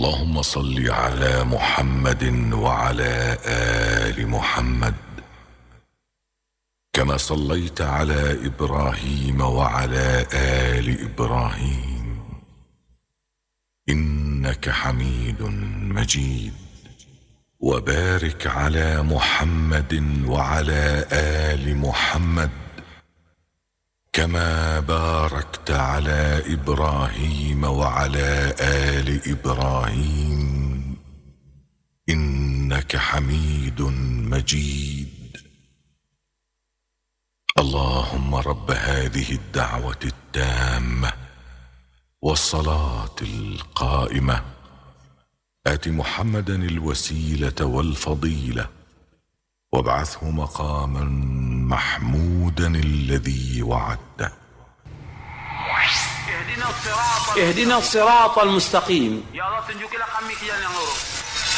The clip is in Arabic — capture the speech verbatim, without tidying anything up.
اللهم صل على محمد وعلى آل محمد كما صليت على إبراهيم وعلى آل إبراهيم إنك حميد مجيد. وبارك على محمد وعلى آل محمد كما باركت على إبراهيم وعلى آل إبراهيم إنك حميد مجيد. اللهم رب هذه الدعوة التامة والصلاة القائمة آت محمدا الوسيلة والفضيلة وابعثه مقاما محمودا الذي وعدته. اهدنا الصراط المستقيم. Ya Allah, tunjukilah kami ke jalan yang lurus.